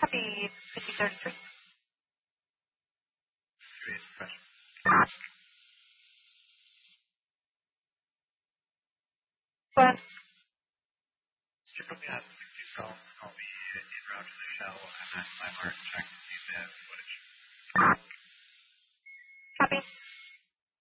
Copy 5033. But Could you put me on 60 cell? I'll be en route to the shell and that's my mark check.